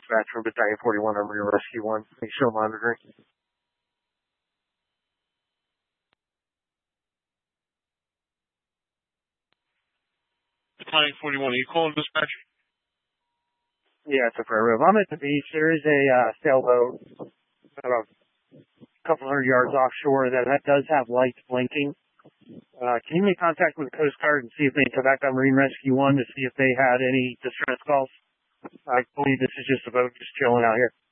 dispatch from Battalion 41 on Marine Rescue 1. Make show monitoring. Battalion 41, are you calling dispatch? Yeah, it's a affirmative. I'm at the beach. There is a sailboat about a couple hundred yards offshore that does have lights blinking. Can you make contact with the Coast Guard and see if they can come back on Marine Rescue 1 to see if they had any distress calls? I believe this is just a boat just chilling out here.